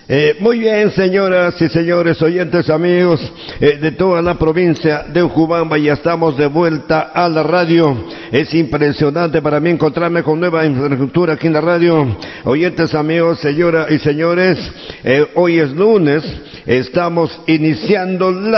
Muy bien, señoras y señores, oyentes, amigos de toda la provincia de Urubamba, ya estamos de vuelta a la radio. Es impresionante para mí encontrarme con nueva infraestructura aquí en la radio. Oyentes, amigos, señoras y señores, hoy es lunes, estamos iniciando la